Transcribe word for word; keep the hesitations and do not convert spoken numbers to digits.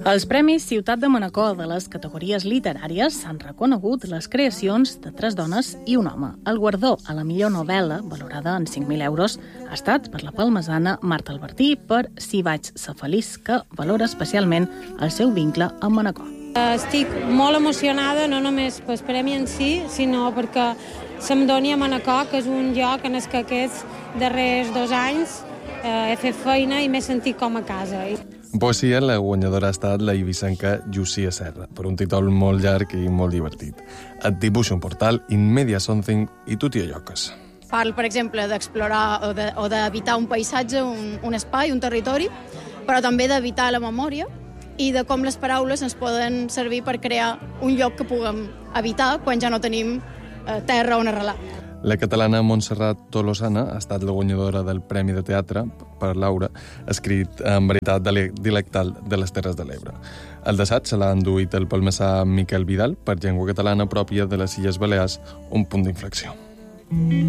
Als Premis Ciutat de Manacor de les categories literàries s'han reconegut les creacions de tres dones i un home. El guardó a la millor novel·la, valorada en cinc mil euros, ha estat per la palmesana Marta Albertí per Si vaig ser feliç, que valora especialment el seu vincle amb Manacor. Estic molt emocionada, no només pel premi en si, sinó perquè se'm doni a Manacor, que és un lloc en el que aquests darrers dos anys eh, he fet feina i m'he sentit com a casa. En poesia, la guanyadora ha estat la ibicenca Llucia Serra, per un títol molt llarg i molt divertit. Et dibuixa un portal, In Media Something, i tu t'hi alloques. Parlo, per exemple, d'explorar o de, o d'evitar un paisatge, un, un espai, un territori, però també d'evitar la memòria i de com les paraules ens poden servir per crear un lloc que puguem evitar quan ja no tenim eh, terra on arrelar. La catalana Montserrat Tolosana ha estat la guanyadora del Premi de Teatre per Laura, escrit en veritat dialectal de les Terres de l'Ebre. El d'assaig se l'ha enduit el palmesà Miquel Vidal per llengua catalana pròpia de les Illes Balears, un punt d'inflexió.